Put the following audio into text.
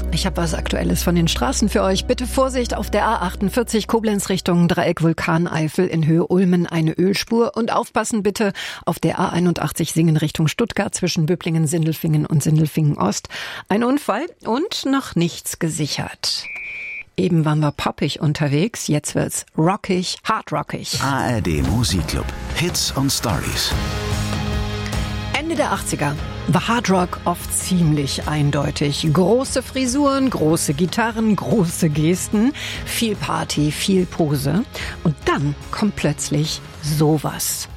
Ich habe was Aktuelles von den Straßen für euch. Bitte Vorsicht auf der A48 Koblenz Richtung Dreieck Vulkaneifel in Höhe Ulmen eine Ölspur. Und aufpassen bitte auf der A81 Singen Richtung Stuttgart zwischen Böblingen, Sindelfingen und Sindelfingen Ost. Ein Unfall und noch nichts gesichert. Eben waren wir poppig unterwegs, jetzt wird's rockig, hardrockig. ARD Musikclub. Hits und Stories. Ende der 80er war Hardrock oft ziemlich eindeutig. Große Frisuren, große Gitarren, große Gesten, viel Party, viel Pose. Und dann kommt plötzlich sowas.